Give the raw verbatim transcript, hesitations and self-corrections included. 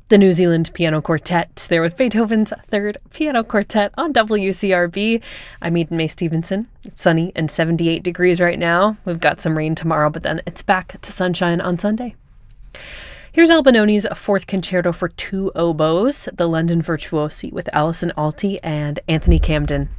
The New Zealand Piano Quartet, there with Beethoven's Third Piano Quartet on W C R B. I'm Eden May Stevenson. It's sunny and seventy-eight degrees right now. We've got some rain tomorrow, but then it's back to sunshine on Sunday. Here's Albinoni's Fourth Concerto for Two Oboes, the London Virtuosi with Alison Alty and Anthony Camden.